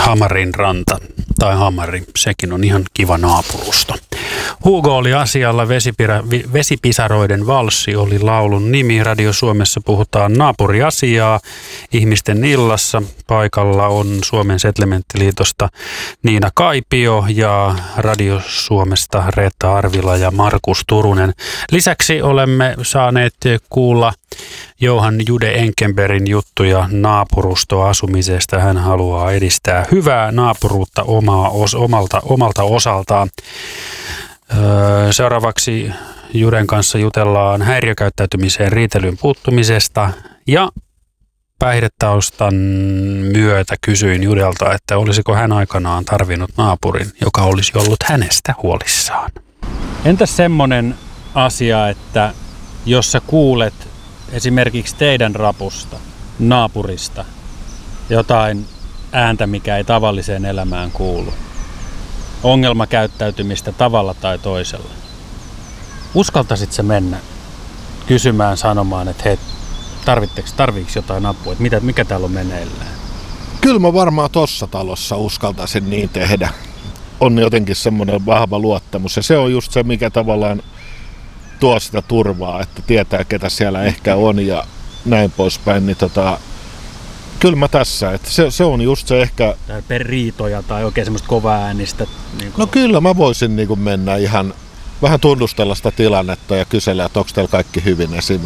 Hamarin ranta tai Hamari, sekin on ihan kiva naapurusto. Hugo oli asialla, Vesipisaroiden valssi oli laulun nimi. Radio Suomessa puhutaan naapuriasiaa ihmisten illassa. Paikalla on Suomen Setlementtiliitosta Niina Kaipio ja Radio Suomesta Reetta Arvila ja Markus Turunen. Lisäksi olemme saaneet kuulla Johan Jude Enkenbergin juttuja naapurustoasumisesta. Hän haluaa edistää hyvää naapuruutta omalta osaltaan. Seuraavaksi Juden kanssa jutellaan häiriökäyttäytymiseen riitelyn puuttumisesta ja päihdetaustan myötä kysyin Judelta, että olisiko hän aikanaan tarvinnut naapurin, joka olisi ollut hänestä huolissaan. Entäs semmoinen asia, että jos sä kuulet esimerkiksi teidän rapusta, naapurista, jotain ääntä, mikä ei tavalliseen elämään kuulu, ongelmakäyttäytymistä tavalla tai toisella. Uskaltaisit sä mennä kysymään, sanomaan, että hei, tarviiko jotain apua, että mikä täällä on meneillään? Kyllä mä varmaan tossa talossa uskaltaisin niin tehdä. On jotenkin semmoinen vahva luottamus ja se on just se, mikä tavallaan tuo sitä turvaa, että tietää ketä siellä ehkä on ja näin poispäin. Niin kyllä mä tässä, että se on just se ehkä... Tai riitoja tai oikein semmoista kovaa äänistä. Niin no kyllä mä voisin niin kuin mennä ihan vähän tunnustella sitä tilannetta ja kysellä, että onko teillä kaikki hyvin esimerkiksi.